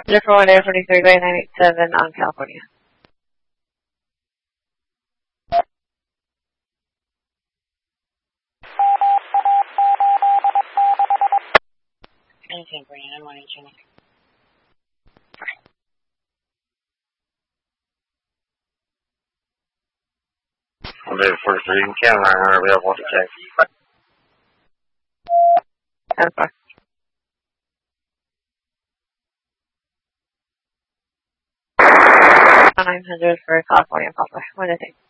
Different 43 by 987 on California. Anything, Brandon, 189. I'll do 43 in Caroline, whenever we have one to check. That's fine. 900 for California, Papa. What do you think?